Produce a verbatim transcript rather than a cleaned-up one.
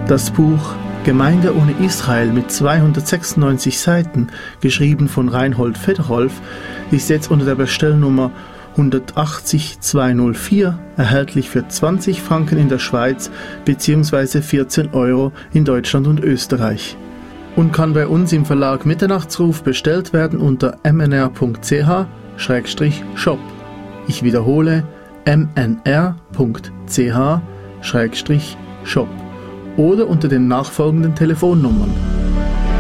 Das Buch Gemeinde ohne Israel mit zweihundertsechsundneunzig Seiten, geschrieben von Reinhold Federholf, ist jetzt unter der Bestellnummer hundertachtzig zweihundertvier erhältlich für zwanzig Franken in der Schweiz bzw. vierzehn Euro in Deutschland und Österreich und kann bei uns im Verlag Mitternachtsruf bestellt werden unter m n r punkt c h schrägstrich shop. Ich wiederhole m n r punkt c h schrägstrich shop oder unter den nachfolgenden Telefonnummern